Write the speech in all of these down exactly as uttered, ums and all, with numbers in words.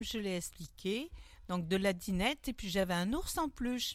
Je l'ai expliqué, donc de la dinette et puis j'avais un ours en peluche.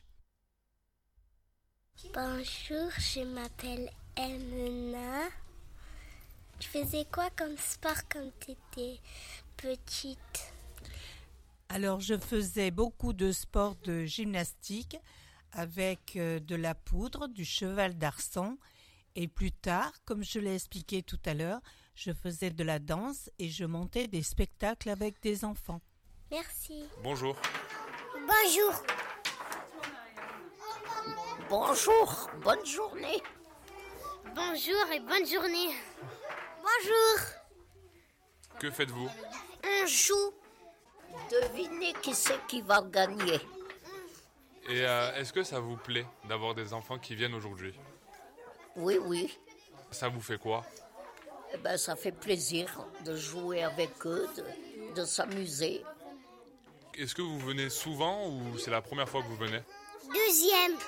Bonjour, je m'appelle Emena. Tu faisais quoi comme sport quand tu étais petite? Alors je faisais beaucoup de sports de gymnastique avec euh, de la poudre, du cheval d'arçon et plus tard, comme je l'ai expliqué tout à l'heure, je faisais de la danse et je montais des spectacles avec des enfants. Merci. Bonjour. Bonjour. Bonjour, bonne journée. Bonjour et bonne journée. Bonjour. Que faites-vous? On joue. Devinez qui c'est qui va gagner. Et euh, est-ce que ça vous plaît d'avoir des enfants qui viennent aujourd'hui? Oui, oui. Ça vous fait quoi? Eh ben, ça fait plaisir de jouer avec eux, de, de s'amuser. Est-ce que vous venez souvent ou c'est la première fois que vous venez? Deuxième.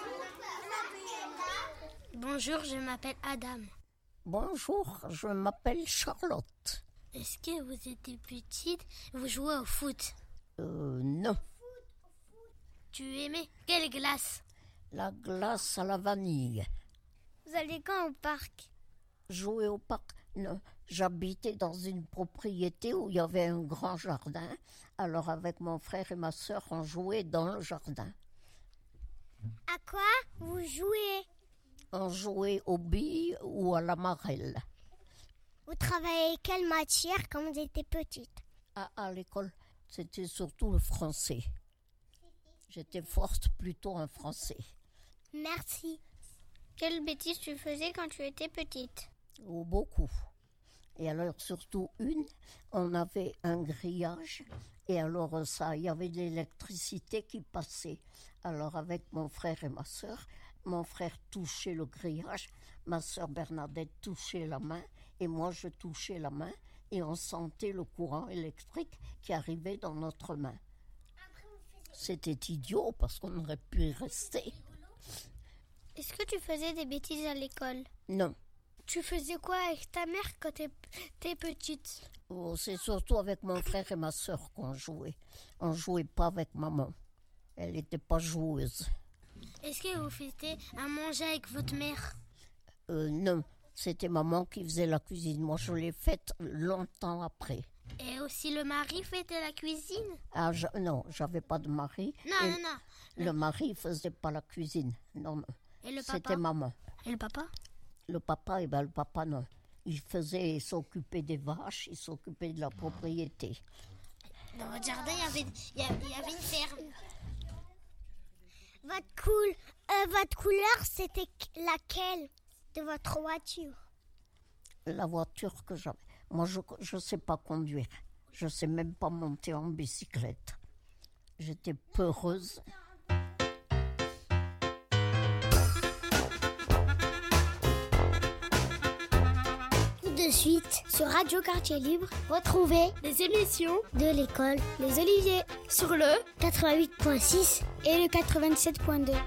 Bonjour, je m'appelle Adam. Bonjour, je m'appelle Charlotte. Est-ce que vous étiez petite, vous jouez au foot? Euh, non. Tu aimais quelle glace? La glace à la vanille. Vous allez quand au parc? Jouer au parc? Non. J'habitais dans une propriété où il y avait un grand jardin. Alors avec mon frère et ma sœur, on jouait dans le jardin. À quoi vous jouez? On jouait aux billes ou à la marelle. Vous travaillez quelle matière quand vous étiez petite? À, à l'école, c'était surtout le français. J'étais forte plutôt en français. Merci. Quelle bêtise tu faisais quand tu étais petite? Oh, beaucoup. Et alors surtout une, on avait un grillage et alors ça, il y avait de l'électricité qui passait. Alors avec mon frère et ma sœur, mon frère touchait le grillage, ma sœur Bernadette touchait la main et moi je touchais la main et on sentait le courant électrique qui arrivait dans notre main. C'était idiot parce qu'on aurait pu y rester. Est-ce que tu faisais des bêtises à l'école? Non. Tu faisais quoi avec ta mère quand t'es petite? Oh, c'est surtout avec mon frère et ma sœur qu'on jouait. On jouait pas avec maman. Elle n'était pas joueuse. Est-ce que vous faisiez à manger avec votre mère? Euh, non, c'était maman qui faisait la cuisine. Moi, je l'ai faite longtemps après. Et aussi le mari faisait la cuisine? Ah, je, non, j'avais pas de mari. Non, et non, non. Le mari faisait pas la cuisine. Non, non. Et le papa? C'était maman. Et le papa? Le papa, eh ben, le papa, non. Il faisait, il s'occupait des vaches, il s'occupait de la propriété. Dans votre jardin, il y avait, il y avait, il y avait une ferme. Votre, cool, euh, votre couleur, c'était laquelle de votre voiture? La voiture que j'avais. Moi, je ne sais pas conduire. Je ne sais même pas monter en bicyclette. J'étais peureuse. De suite, sur Radio Quartier Libre, retrouvez les émissions de l'école Les Oliviers sur le quatre-vingt-huit point six et le quatre-vingt-sept point deux.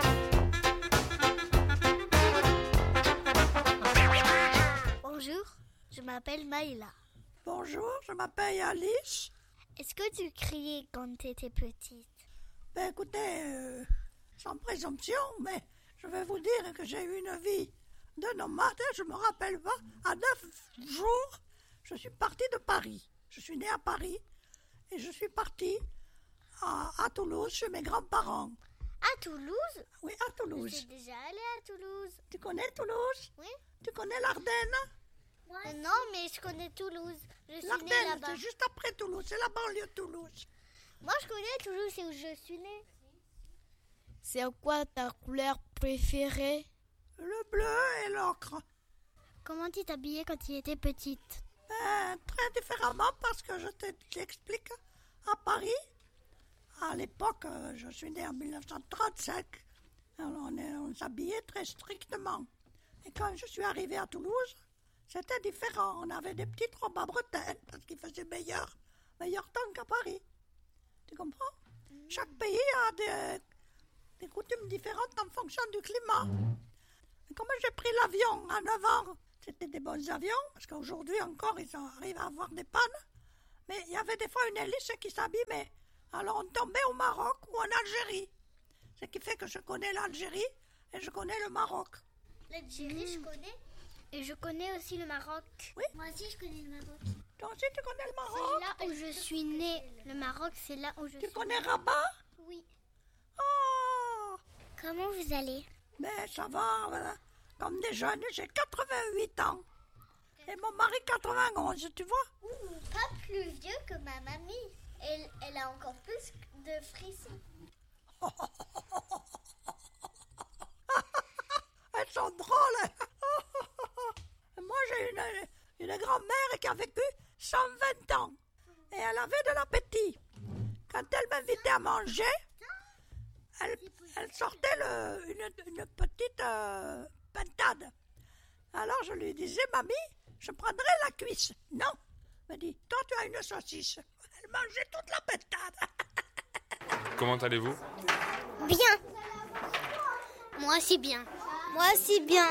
Bonjour, je m'appelle Maïla. Bonjour, je m'appelle Alice. Est-ce que tu criais quand tu étais petite? Ben écoutez, euh, sans présomption, mais je vais vous dire que j'ai eu une vie de nomade. Je me rappelle pas, à neuf jours, je suis partie de Paris. Je suis née à Paris et je suis partie à, à Toulouse chez mes grands-parents. À Toulouse? Oui, à Toulouse. Je suis déjà allée à Toulouse. Tu connais Toulouse? Oui. Tu connais l'Ardenne? Euh, non, mais je connais Toulouse. Je suis née L'Ardenne, là-bas. c'est juste après Toulouse, c'est la banlieue de Toulouse. Moi, je connais Toulouse, c'est où je suis née. C'est quoi ta couleur préférée? Le bleu et l'ocre. Comment tu t'habillais quand tu étais petite? Ben, très différemment parce que je t'explique. À Paris, à l'époque, je suis née en dix-neuf cent trente-cinq. Alors on, est, on s'habillait très strictement. Et quand je suis arrivée à Toulouse, c'était différent. On avait des petites robes à bretelles parce qu'il faisait meilleur, meilleur temps qu'à Paris. Tu comprends? Mmh. Chaque pays a des, des coutumes différentes en fonction du climat. Et comme j'ai pris l'avion à neuf ans, c'était des bons avions, parce qu'aujourd'hui encore, ils arrivent à avoir des pannes. Mais il y avait des fois une hélice qui s'abîmait. Alors on tombait au Maroc ou en Algérie. Ce qui fait que je connais l'Algérie et je connais le Maroc. L'Algérie, je connais. Et je connais aussi le Maroc. Oui. Moi aussi, je connais le Maroc. Toi aussi, tu connais le C'est Maroc? là où je suis née. Le Maroc, c'est là où je Tu suis connais Rabat? Oui. Oh! Comment vous allez? Mais ça va, voilà. Comme des jeunes, j'ai quatre-vingt-huit ans. Et mon mari quatre-vingt-onze, tu vois? Pas plus vieux que ma mamie. Elle, elle a encore plus de frissons. Elles sont drôles. Moi, j'ai une, une grand-mère qui a vécu cent vingt ans. Et elle avait de l'appétit. Quand elle m'invitait à manger, elle, elle sortait le, une, une petite euh, pintade. Alors je lui disais, mamie, je prendrai la cuisse. Non. Elle me dit, toi tu as une saucisse. Elle mangeait toute la pintade. Comment allez-vous? Bien. Moi aussi bien. Moi aussi bien.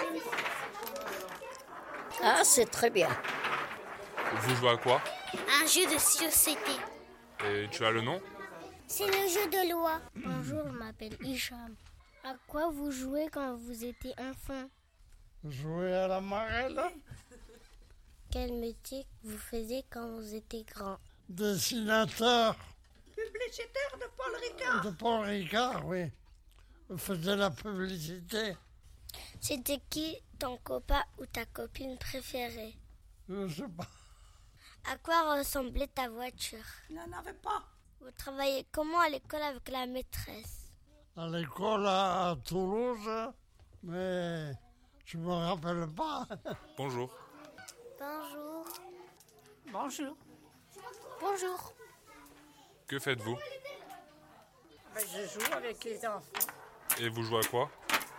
Ah, c'est très bien. Vous jouez à quoi? Un jeu de société. Et tu as le nom? C'est le jeu de loi. Bonjour, je m'appelle Hicham. À quoi vous jouez quand vous étiez enfant? Jouer à la marelle, Quel métier vous faisiez quand vous étiez grand? dessinateur Publicitaire de Paul Ricard. de Paul Ricard, oui. On faisait la publicité. C'était qui ton copain ou ta copine préférée? Je sais pas. À quoi ressemblait ta voiture? Il n'en avait pas. Vous travaillez comment à l'école avec la maîtresse? À l'école à, à Toulouse, mais je me rappelle pas. Bonjour. Bonjour. Bonjour. Bonjour. Que faites-vous? Ben, je joue avec les enfants. Et vous jouez à quoi?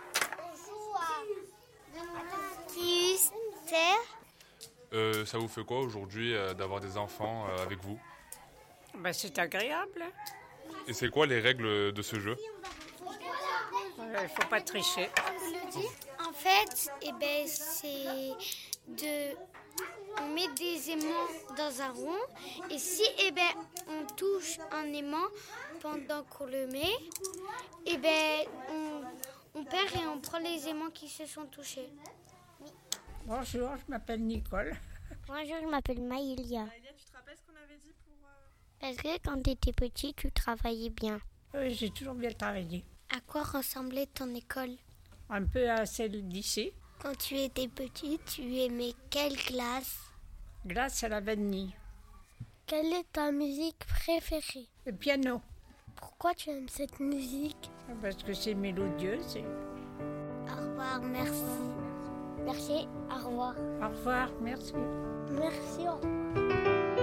Plus terre. Euh, ça vous fait quoi aujourd'hui euh, d'avoir des enfants euh, avec vous? Ben, c'est agréable. Et c'est quoi les règles de ce jeu? Il ne faut pas tricher. En fait, eh ben, c'est de on met des aimants dans un rond et si eh ben, on touche un aimant pendant qu'on le met, eh ben, on, on perd et on prend les aimants qui se sont touchés. Bonjour, je m'appelle Nicole. Bonjour, je m'appelle Maïlia. Maïlia, tu te rappelles ce qu'on avait dit pour... Euh... Est-ce que quand tu étais petit, tu travaillais bien? Oui, j'ai toujours bien travaillé. À quoi ressemblait ton école? Un peu à celle d'ici. Quand tu étais petit, tu aimais quelle classe? Glace à la vanille. Quelle est ta musique préférée? Le piano. Pourquoi tu aimes cette musique? Parce que c'est mélodieux. C'est... Au revoir, merci. Merci, au revoir. Au revoir, merci. Merci, au revoir.